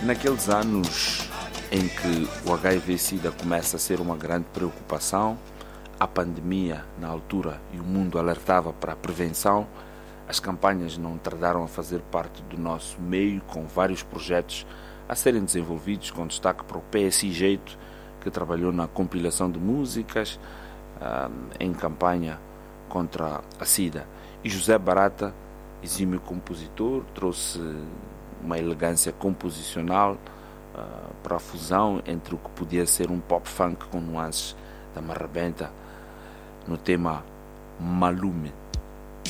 Naqueles anos em que o HIV-Sida começa a ser uma grande preocupação, a pandemia na altura e o mundo alertava para a prevenção, as campanhas não tardaram a fazer parte do nosso meio, com vários projetos a serem desenvolvidos, com destaque para o PSI Jeito, que trabalhou na compilação de músicas em campanha contra a SIDA. E José Barata, exímio compositor, trouxe uma elegância composicional para a fusão entre o que podia ser um pop-funk com nuances da marrabenta no tema Malume.